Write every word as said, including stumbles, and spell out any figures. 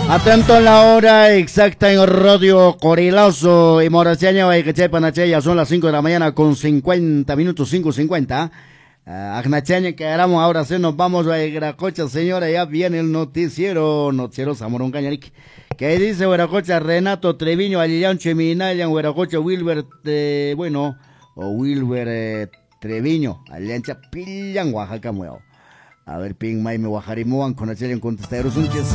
Atento a la hora exacta en Radio Corilazo y Moraseña y Queche ya son las cinco de la mañana con cincuenta minutos, cinco cincuenta. Agnacheña que éramos ahora sí nos vamos a Huiracocha, señora, ya viene el noticiero, noticiero Zamorón Cañaric. ¿Qué dice Huiracocha? Renato Treviño, Alilán Cheminaya, Huiracocha, Wilber, eh, bueno, o Wilber eh, Treviño, Alianza Pillan, Oaxaca, mueo. A ver, Ping Mai me Guajarimuan con el contestaderos unches.